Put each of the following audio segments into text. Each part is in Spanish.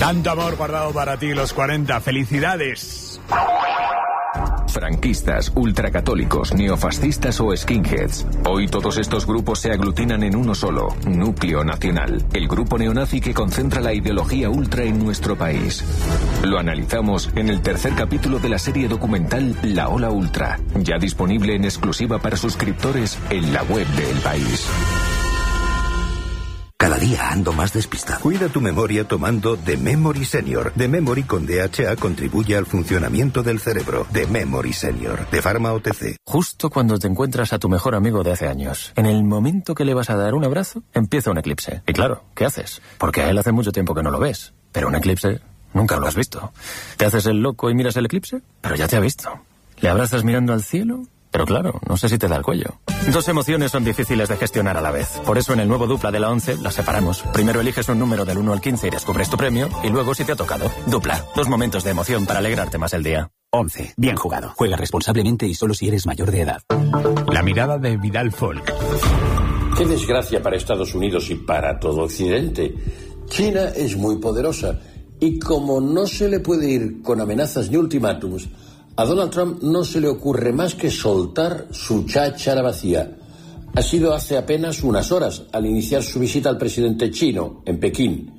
Tanto amor guardado para ti, los 40. ¡Felicidades! Franquistas, ultracatólicos, neofascistas o skinheads. Hoy todos estos grupos se aglutinan en uno solo, Núcleo Nacional, el grupo neonazi que concentra la ideología ultra en nuestro país. Lo analizamos en el tercer capítulo de la serie documental La Ola Ultra, ya disponible en exclusiva para suscriptores en la web de El País. Cada día ando más despistado. Cuida tu memoria tomando The Memory Senior. The Memory con DHA contribuye al funcionamiento del cerebro. The Memory Senior, de Pharma OTC. Justo cuando te encuentras a tu mejor amigo de hace años, en el momento que le vas a dar un abrazo, empieza un eclipse. Y claro, ¿qué haces? Porque a él hace mucho tiempo que no lo ves. Pero un eclipse nunca lo has visto. ¿Te haces el loco y miras el eclipse? Pero ya te ha visto. ¿Le abrazas mirando al cielo? Pero claro, no sé si te da el cuello. Dos emociones son difíciles de gestionar a la vez. Por eso en el nuevo Dupla de la 11 las separamos. Primero eliges un número del 1 al 15 y descubres tu premio. Y luego si te ha tocado. Dupla. 2 momentos de emoción para alegrarte más el día. 11. Bien jugado. Juega responsablemente y solo si eres mayor de edad. La mirada de Vidal Folk. Qué desgracia para Estados Unidos y para todo Occidente. China es muy poderosa. Y como no se le puede ir con amenazas ni ultimátums, a Donald Trump no se le ocurre más que soltar su cháchara vacía. Ha sido hace apenas unas horas, al iniciar su visita al presidente chino, en Pekín.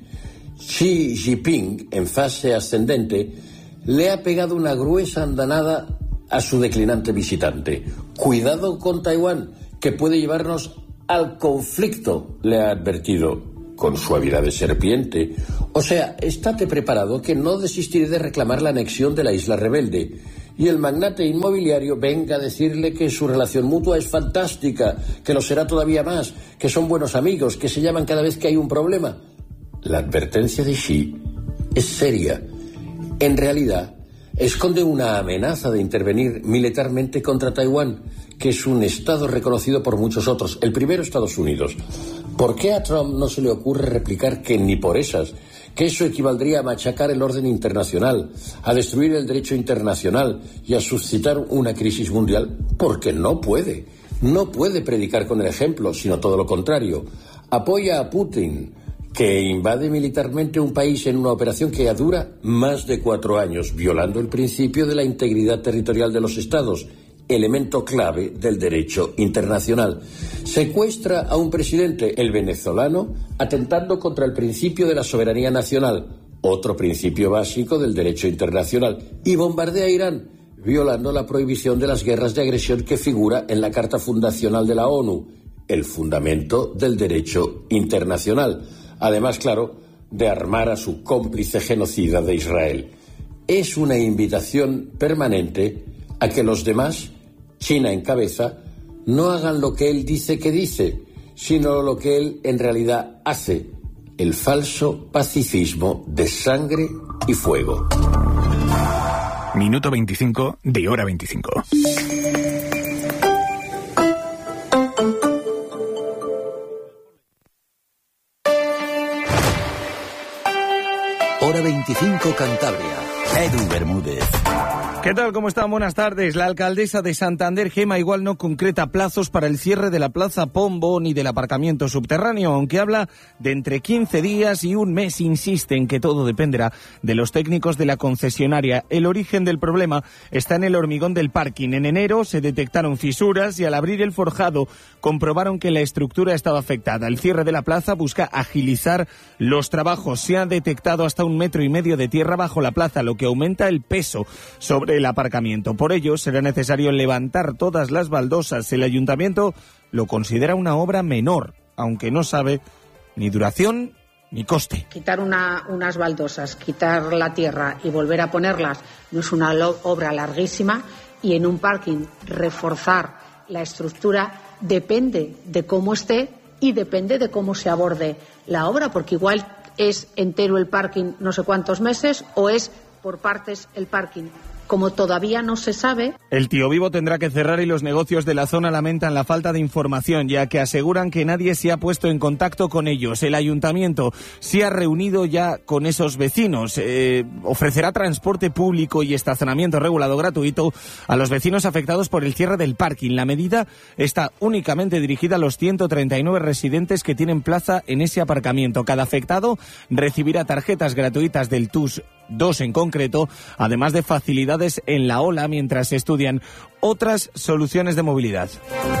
Xi Jinping, en fase ascendente, le ha pegado una gruesa andanada a su declinante visitante. Cuidado con Taiwán, que puede llevarnos al conflicto, le ha advertido, con suavidad de serpiente. O sea, estate preparado que no desistiré de reclamar la anexión de la isla rebelde. Y el magnate inmobiliario venga a decirle que su relación mutua es fantástica, que lo será todavía más, que son buenos amigos, que se llaman cada vez que hay un problema. La advertencia de Xi es seria. En realidad, esconde una amenaza de intervenir militarmente contra Taiwán, que es un estado reconocido por muchos otros, el primero Estados Unidos. ¿Por qué a Trump no se le ocurre replicar que ni por esas, que eso equivaldría a machacar el orden internacional, a destruir el derecho internacional y a suscitar una crisis mundial? Porque no puede. No puede predicar con el ejemplo, sino todo lo contrario. Apoya a Putin, que invade militarmente un país en una operación que dura más de 4 años, violando el principio de la integridad territorial de los estados, elemento clave del derecho internacional. Secuestra a un presidente, el venezolano, atentando contra el principio de la soberanía nacional, otro principio básico del derecho internacional, y bombardea a Irán, violando la prohibición de las guerras de agresión que figura en la Carta Fundacional de la ONU, el fundamento del derecho internacional. Además, claro, de armar a su cómplice genocida de Israel. Es una invitación permanente a que los demás, China en cabeza, no hagan lo que él dice que dice, sino lo que él en realidad hace, el falso pacifismo de sangre y fuego. Minuto 25 de hora 25. Hora 25 Cantabria. Edu Bermúdez. ¿Qué tal? ¿Cómo están? Buenas tardes. La alcaldesa de Santander, Gema Igual, no concreta plazos para el cierre de la Plaza Pombo ni del aparcamiento subterráneo, aunque habla de entre 15 días y un mes. Insiste en que todo dependerá de los técnicos de la concesionaria. El origen del problema está en el hormigón del parking. En enero se detectaron fisuras y al abrir el forjado comprobaron que la estructura estaba afectada. El cierre de la plaza busca agilizar los trabajos. Se ha detectado hasta 1,5 metros de tierra bajo la plaza, lo que aumenta el peso sobre el aparcamiento. Por ello, será necesario levantar todas las baldosas. El ayuntamiento lo considera una obra menor, aunque no sabe ni duración ni coste. Quitar unas baldosas, quitar la tierra y volver a ponerlas no es una obra larguísima, y en un parking reforzar la estructura depende de cómo esté y depende de cómo se aborde la obra, porque igual es entero el parking no sé cuántos meses o es por partes el parking. Como todavía no se sabe... El Tío Vivo tendrá que cerrar y los negocios de la zona lamentan la falta de información, ya que aseguran que nadie se ha puesto en contacto con ellos. El ayuntamiento se ha reunido ya con esos vecinos. Ofrecerá transporte público y estacionamiento regulado gratuito a los vecinos afectados por el cierre del parking. La medida está únicamente dirigida a los 139 residentes que tienen plaza en ese aparcamiento. Cada afectado recibirá tarjetas gratuitas del TUS 2 en concreto, además de facilidades en la ola mientras se estudian otras soluciones de movilidad.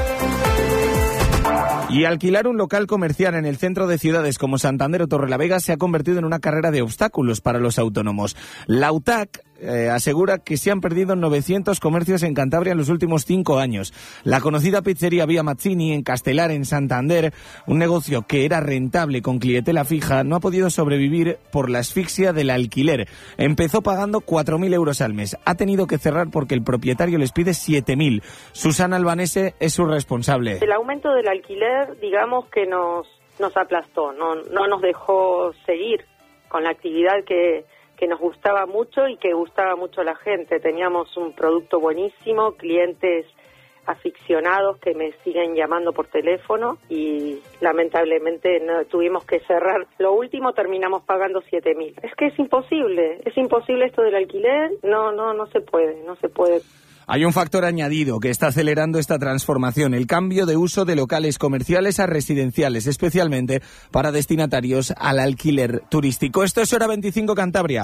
Y alquilar un local comercial en el centro de ciudades como Santander o Torrelavega se ha convertido en una carrera de obstáculos para los autónomos. La UTAC asegura que se han perdido 900 comercios en Cantabria en los últimos 5 años. La conocida pizzería Vía Mazzini en Castelar, en Santander, un negocio que era rentable con clientela fija, no ha podido sobrevivir por la asfixia del alquiler. Empezó pagando 4.000 euros al mes. Ha tenido que cerrar porque el propietario les pide 7.000. Susana Albanese es su responsable. El aumento del alquiler, digamos que nos aplastó, no nos dejó seguir con la actividad que nos gustaba mucho y que gustaba mucho a la gente. Teníamos un producto buenísimo, clientes aficionados que me siguen llamando por teléfono y lamentablemente tuvimos que cerrar. Lo último terminamos pagando 7.000. Es que es imposible esto del alquiler, no se puede. Hay un factor añadido que está acelerando esta transformación, el cambio de uso de locales comerciales a residenciales, especialmente para destinatarios al alquiler turístico. Esto es Hora 25 Cantabria.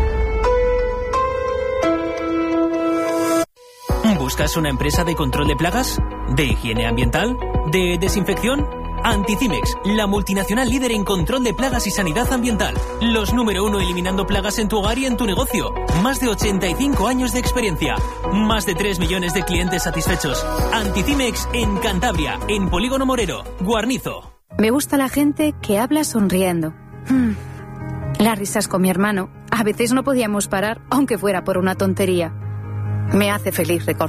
¿Buscas una empresa de control de plagas? ¿De higiene ambiental? ¿De desinfección? Anticimex, la multinacional líder en control de plagas y sanidad ambiental. Los número 1 eliminando plagas en tu hogar y en tu negocio. Más de 85 años de experiencia. Más de 3 millones de clientes satisfechos. Anticimex en Cantabria, en Polígono Morero, Guarnizo. Me gusta la gente que habla sonriendo. Las risas con mi hermano. A veces no podíamos parar, aunque fuera por una tontería. Me hace feliz recordar.